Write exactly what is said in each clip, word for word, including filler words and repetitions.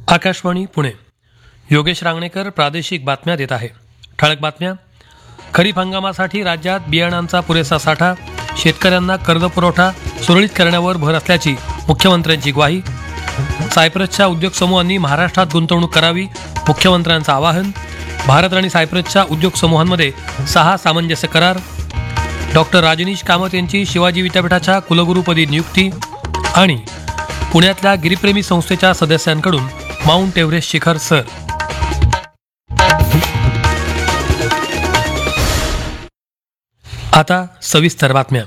आकाशवाणी पुणे. योगेश रांगणेकर प्रादेशिक बातम्या देत आहे. ठळक बातम्या. खरीप हंगामासाठी राज्यात बियाणांचा पुरेसा साठा, शेतकऱ्यांना कर्जपुरवठा सुरळीत करण्यावर भर असल्याची मुख्यमंत्र्यांची ग्वाही. सायप्रसच्या उद्योग समूहांनी महाराष्ट्रात गुंतवणूक करावी, मुख्यमंत्र्यांचं आवाहन. भारत आणि सायप्रसच्या उद्योग समूहांमध्ये सहा सामंजस्य करार. डॉक्टर राजनीश कामत यांची शिवाजी विद्यापीठाच्या कुलगुरूपदी नियुक्ती. आणि पुण्यातल्या गिरीप्रेमी संस्थेच्या सदस्यांकडून माउंट एव्हरेस्ट शिखर सर. आता सविस्तर बातम्या.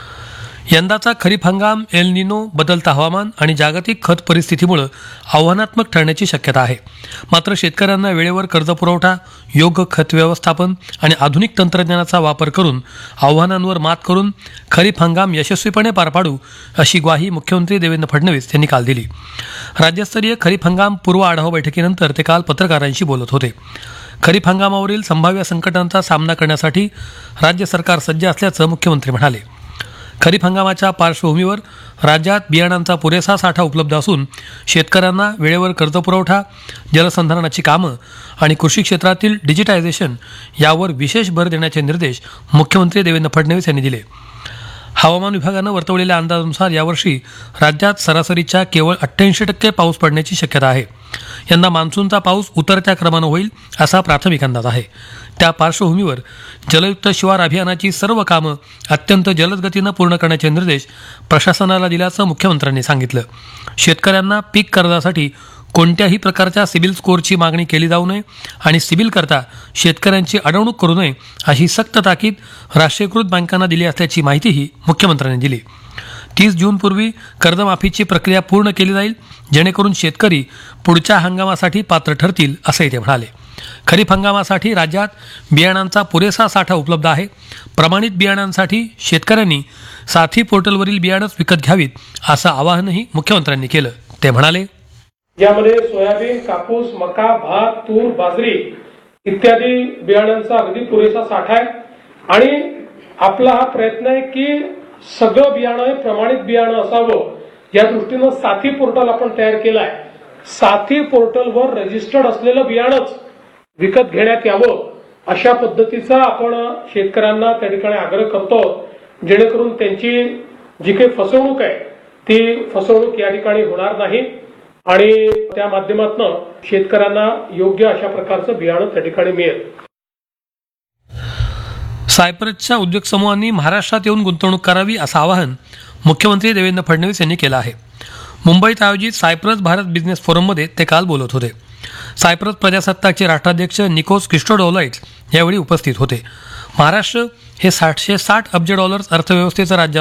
यंदाचा खरीप हंगाम एल निनो, बदलता हवामान आणि जागतिक खत परिस्थितीमुळे आव्हानात्मक ठरण्याची शक्यता आहे. मात्र शेतकऱ्यांना वेळेवर कर्जपुरवठा, योग्य खत व्यवस्थापन आणि आधुनिक तंत्रज्ञानाचा वापर करून आव्हानांवर मात करून खरीप हंगाम यशस्वीपणे पार पाडू, अशी ग्वाही मुख्यमंत्री देवेंद्र फडणवीस यांनी काल दिली. राज्यस्तरीय खरीप हंगाम पूर्व आढावा बैठकीनंतर ते काल पत्रकारांशी बोलत होते. खरीप हंगामावरील संभाव्य संकटांचा सामना करण्यासाठी राज्य सरकार सज्ज असल्याचं मुख्यमंत्री म्हणाले. खरीप हंगामाच्या पार्श्वभूमीवर राज्यात बियाणांचा पुरेसा साठा उपलब्ध असून शेतकऱ्यांना वेळेवर कर्जपुरवठा, जलसंधारणाची कामं आणि कृषी क्षेत्रातील डिजिटायझेशन यावर विशेष भर देण्याचे निर्देश मुख्यमंत्री देवेंद्र फडणवीस यांनी दिले. हवामान विभागानं वर्तवलेल्या अंदाजानुसार यावर्षी राज्यात सरासरीच्या केवळ अठ्ठ्याऐंशी टक्के पाऊस पडण्याची शक्यता आहे. यंदा मान्सूनचा पाऊस उतरत्या क्रमानं होईल असा प्राथमिक अंदाज आहे. त्या पार्श्वभूमीवर जलयुक्त शिवार अभियानाची सर्व कामं अत्यंत जलद गतीनं पूर्ण करण्याचे निर्देश प्रशासनाला दिल्याचं मुख्यमंत्र्यांनी सांगितलं. शेतकऱ्यांना पीक कर्जासाठी कोणत्याही प्रकारच्या सिबिल स्कोअरची मागणी केली जाऊ नये आणि सिबिल करता शेतकऱ्यांची अडवणूक करू नये, अशी सक्त ताकीद राष्ट्रीयकृत बँकांना दिली असल्याची माहितीही मुख्यमंत्र्यांनी दिली. तीस जूनपूर्वी कर्जमाफीची प्रक्रिया पूर्ण केली जाईल, जेणेकरून शेतकरी पुढच्या हंगामासाठी पात्र ठरतील, असंही ते म्हणाले. खरीप हंगामासाठी राज्यात बियाणांचा पुरेसा साठा उपलब्ध आहे. प्रमाणित बियाणांसाठी शेतकऱ्यांनी साथी पोर्टलवरील बियाणंच विकत घ्यावीत, असं आवाहनही मुख्यमंत्र्यांनी केलं. ते म्हणाले, यामध्ये सोयाबीन, कापूस, मका, भात, तूर, बाजरी इत्यादी बियाणांचा अगदी पुरेसा साठा आहे. आणि आपला हा प्रयत्न आहे की सगळं बियाणं प्रमाणित बियाणं असावं, या दृष्टीनं साथी पोर्टल आपण तयार केलं आहे. साथी पोर्टलवर रजिस्टर्ड असलेलं बियाणंच विकत घेण्यात यावं, अशा पद्धतीचा आपण शेतकऱ्यांना त्या ठिकाणी आग्रह करतो, जेणेकरून त्यांची जी काही फसवणूक आहे ती फसवणूक या ठिकाणी होणार नाही आणि त्या माध्यमातून शेतकऱ्यांना योग्य अशा प्रकारचं बियाणं त्या ठिकाणी मिळेल. सायप्रसच्या उद्योग समूहांनी महाराष्ट्रात येऊन गुंतवणूक करावी, असं आवाहन मुख्यमंत्री देवेंद्र फडणवीस यांनी केलं आहे. मुंबईत आयोजित सायप्रस भारत बिझनेस फोरममध्ये ते काल बोलत होते. सायप्रस प्रजासत्ताकचे राष्ट्राध्यक्ष निकोस क्रिस्टोडोलाइट्स यावेळी उपस्थित होते. महाराष्ट्र हे सातशे साठ अब्ज डॉलर्स अर्थव्यवस्थेचं राज्य